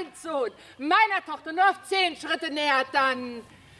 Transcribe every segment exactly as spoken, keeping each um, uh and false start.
Sohn meiner Tochter nur auf zehn Schritte nähert, dann,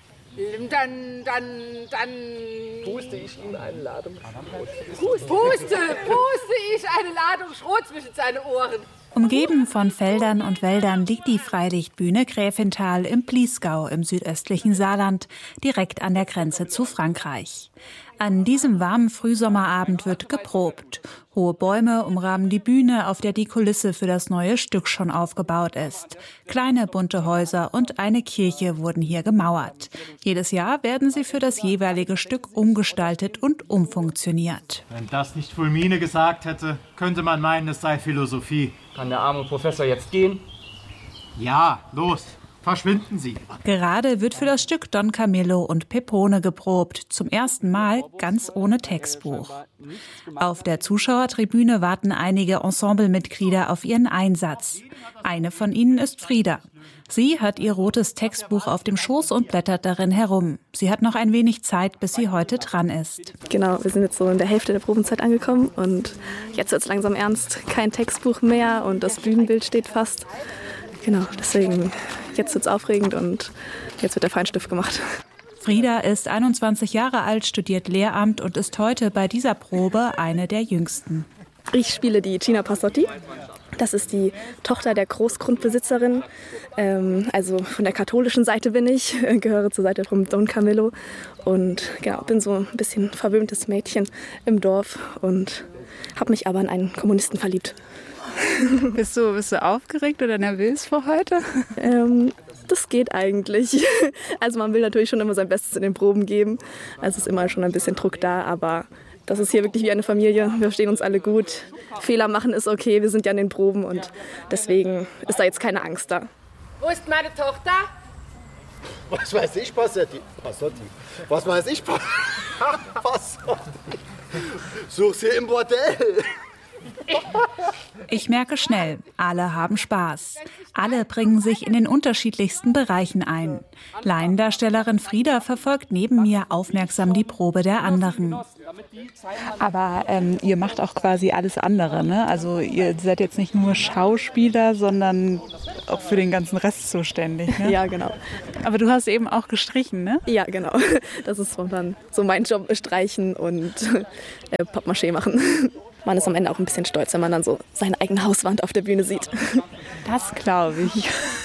dann, dann, dann... Puste ich ihm eine Ladung Schrot. Puste, puste, puste ich eine Ladung Schrot zwischen seine Ohren. Umgeben von Feldern und Wäldern liegt die Freilichtbühne Gräfenthal im Bliesgau im südöstlichen Saarland, direkt an der Grenze zu Frankreich. An diesem warmen Frühsommerabend wird geprobt. Hohe Bäume umrahmen die Bühne, auf der die Kulisse für das neue Stück schon aufgebaut ist. Kleine bunte Häuser und eine Kirche wurden hier gemauert. Jedes Jahr werden sie für das jeweilige Stück umgestaltet und umfunktioniert. Wenn das nicht Fulmine gesagt hätte, könnte man meinen, es sei Philosophie. Kann der arme Professor jetzt gehen? Ja, los, verschwinden Sie. Gerade wird für das Stück Don Camillo und Pepone geprobt, zum ersten Mal ganz ohne Textbuch. Auf der Zuschauertribüne warten einige Ensemblemitglieder auf ihren Einsatz. Eine von ihnen ist Frieda. Sie hat ihr rotes Textbuch auf dem Schoß und blättert darin herum. Sie hat noch ein wenig Zeit, bis sie heute dran ist. Genau, wir sind jetzt so in der Hälfte der Probenzeit angekommen und jetzt wird es langsam ernst. Kein Textbuch mehr und das Bühnenbild steht fast. Genau, deswegen jetzt wird es aufregend und jetzt wird der Feinstift gemacht. Frieda ist einundzwanzig Jahre alt, studiert Lehramt und ist heute bei dieser Probe eine der jüngsten. Ich spiele die Gina Passotti. Das ist die Tochter der Großgrundbesitzerin. Ähm, also von der katholischen Seite bin ich, gehöre zur Seite von Don Camillo. Und genau, bin so ein bisschen verwöhntes Mädchen im Dorf und habe mich aber in einen Kommunisten verliebt. Bist du, bist du aufgeregt oder nervös vor heute? Ähm, das geht eigentlich. Also man will natürlich schon immer sein Bestes in den Proben geben. Also ist immer schon ein bisschen Druck da, aber das ist hier wirklich wie eine Familie. Wir verstehen uns alle gut. Fehler machen ist okay, wir sind ja in den Proben und deswegen ist da jetzt keine Angst da. Wo ist meine Tochter? Was weiß ich, Passotti? Passotti. Was weiß ich, Passotti? Such sie im Bordell. Ich merke schnell, alle haben Spaß. Alle bringen sich in den unterschiedlichsten Bereichen ein. Laiendarstellerin Frieda verfolgt neben mir aufmerksam die Probe der anderen. Aber ähm, ihr macht auch quasi alles andere, ne? Also ihr seid jetzt nicht nur Schauspieler, sondern auch für den ganzen Rest zuständig, ne? Ja, genau. Aber du hast eben auch gestrichen, ne? Ja, genau. Das ist dann so mein Job, streichen und äh, Pappmaché machen. Man ist am Ende auch ein bisschen stolz, wenn man dann so seine eigene Hauswand auf der Bühne sieht. Das glaube ich.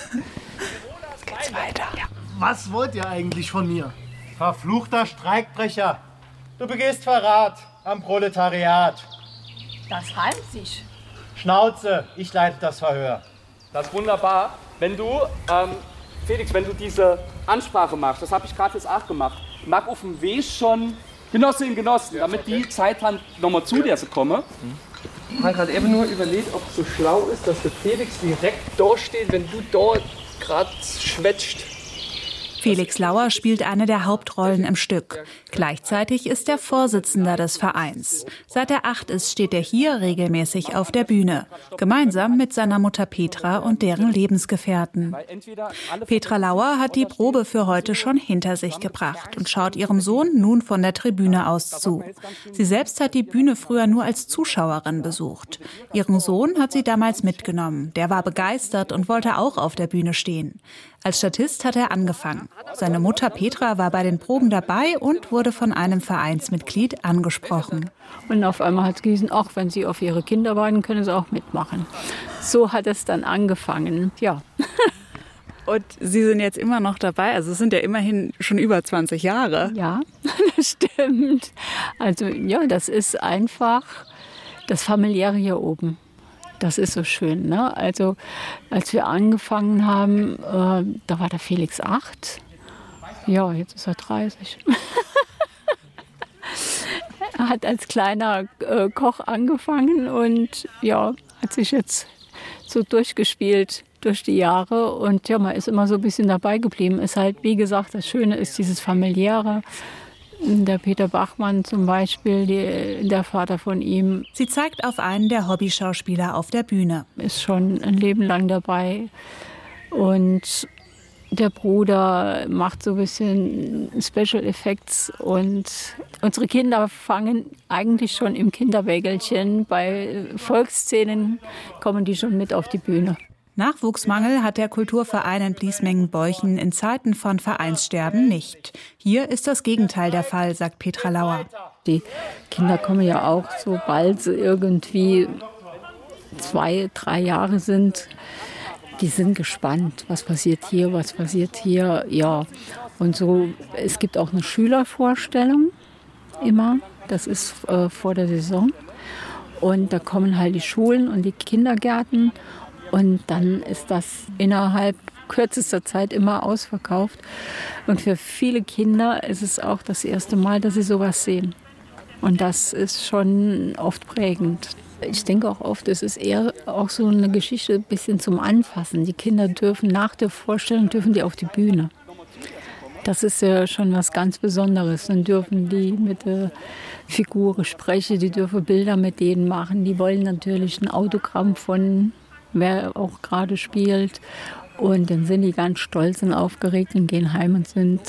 Jetzt geht's weiter. Ja. Was wollt ihr eigentlich von mir? Verfluchter Streikbrecher. Du begehst Verrat am Proletariat. Das reimt sich. Schnauze, ich leite das Verhör. Das ist wunderbar. Wenn du, ähm, Felix, wenn du diese Ansprache machst, das habe ich gerade jetzt auch gemacht, mag auf dem Weg schon Genossinnen, Genossen, damit die Zeit haben, nochmal zu dir zu kommen. Ich habe gerade eben nur überlegt, ob es so schlau ist, dass der Felix direkt da steht, wenn du dort gerade schwätzt. Felix Lauer spielt eine der Hauptrollen im Stück. Gleichzeitig ist er Vorsitzender des Vereins. Seit er acht ist, steht er hier regelmäßig auf der Bühne. Gemeinsam mit seiner Mutter Petra und deren Lebensgefährten. Petra Lauer hat die Probe für heute schon hinter sich gebracht und schaut ihrem Sohn nun von der Tribüne aus zu. Sie selbst hat die Bühne früher nur als Zuschauerin besucht. Ihren Sohn hat sie damals mitgenommen. Der war begeistert und wollte auch auf der Bühne stehen. Als Statist hat er angefangen. Seine Mutter Petra war bei den Proben dabei und wurde von einem Vereinsmitglied angesprochen. Und auf einmal hat es gehießen, auch wenn Sie auf Ihre Kinder warten, können Sie auch mitmachen. So hat es dann angefangen, ja. Und Sie sind jetzt immer noch dabei, also es sind ja immerhin schon über zwanzig Jahre. Ja, das stimmt. Also ja, das ist einfach das Familiäre hier oben. Das ist so schön, ne? Also als wir angefangen haben, äh, da war der Felix acht. Ja, jetzt ist er dreißig. Er hat als kleiner äh, Koch angefangen und ja, hat sich jetzt so durchgespielt durch die Jahre. Und ja, man ist immer so ein bisschen dabei geblieben. Ist halt, wie gesagt, das Schöne ist dieses Familiäre. Der Peter Bachmann zum Beispiel, die, der Vater von ihm. Sie zeigt auf einen der Hobbyschauspieler auf der Bühne. Ist schon ein Leben lang dabei. Und der Bruder macht so ein bisschen Special Effects. Und unsere Kinder fangen eigentlich schon im Kinderwägelchen. Bei Volksszenen kommen die schon mit auf die Bühne. Nachwuchsmangel hat der Kulturverein in Bliesmengen-Beuchen in Zeiten von Vereinssterben nicht. Hier ist das Gegenteil der Fall, sagt Petra Lauer. Die Kinder kommen ja auch, sobald sie irgendwie zwei, drei Jahre sind, die sind gespannt, was passiert hier, was passiert hier, ja. Und so, es gibt auch eine Schülervorstellung immer, das ist äh, vor der Saison. Und da kommen halt die Schulen und die Kindergärten und dann ist das innerhalb kürzester Zeit immer ausverkauft. Und für viele Kinder ist es auch das erste Mal, dass sie sowas sehen. Und das ist schon oft prägend. Ich denke auch oft, es ist eher auch so eine Geschichte ein bisschen zum Anfassen. Die Kinder dürfen nach der Vorstellung dürfen die auf die Bühne. Das ist ja schon was ganz Besonderes. Dann dürfen die mit der Figur sprechen, die dürfen Bilder mit denen machen. Die wollen natürlich ein Autogramm von wer auch gerade spielt. Und dann sind die ganz stolz und aufgeregt und gehen heim und sind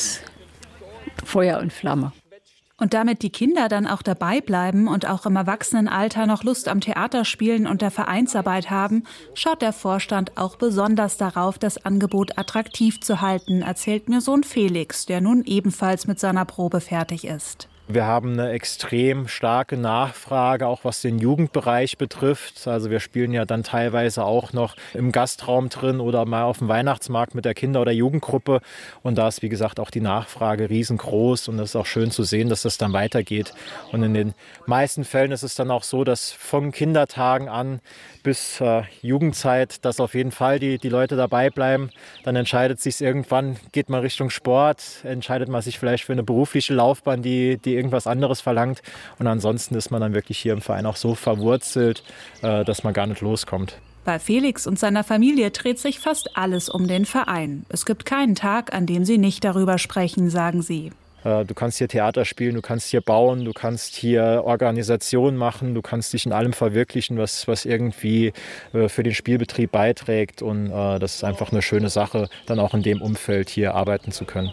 Feuer und Flamme. Und damit die Kinder dann auch dabei bleiben und auch im Erwachsenenalter noch Lust am Theaterspielen und der Vereinsarbeit haben, schaut der Vorstand auch besonders darauf, das Angebot attraktiv zu halten, erzählt mir Sohn Felix, der nun ebenfalls mit seiner Probe fertig ist. Wir haben eine extrem starke Nachfrage, auch was den Jugendbereich betrifft. Also wir spielen ja dann teilweise auch noch im Gastraum drin oder mal auf dem Weihnachtsmarkt mit der Kinder- oder Jugendgruppe. Und da ist, wie gesagt, auch die Nachfrage riesengroß. Und es ist auch schön zu sehen, dass das dann weitergeht. Und in den meisten Fällen ist es dann auch so, dass von Kindertagen an bis äh, Jugendzeit, dass auf jeden Fall die, die Leute dabei bleiben. Dann entscheidet sich irgendwann, geht man Richtung Sport, entscheidet man sich vielleicht für eine berufliche Laufbahn, die, die irgendwas anderes verlangt. Und ansonsten ist man dann wirklich hier im Verein auch so verwurzelt, äh, dass man gar nicht loskommt. Bei Felix und seiner Familie dreht sich fast alles um den Verein. Es gibt keinen Tag, an dem sie nicht darüber sprechen, sagen sie. Du kannst hier Theater spielen, du kannst hier bauen, du kannst hier Organisation machen, du kannst dich in allem verwirklichen, was, was irgendwie für den Spielbetrieb beiträgt. Und äh, das ist einfach eine schöne Sache, dann auch in dem Umfeld hier arbeiten zu können.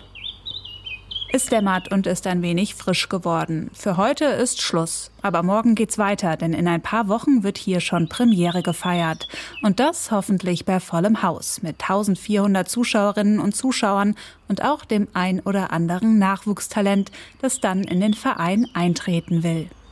Es dämmert und ist ein wenig frisch geworden. Für heute ist Schluss. Aber morgen geht's weiter, denn in ein paar Wochen wird hier schon Premiere gefeiert. Und das hoffentlich bei vollem Haus mit eintausendvierhundert Zuschauerinnen und Zuschauern und auch dem ein oder anderen Nachwuchstalent, das dann in den Verein eintreten will.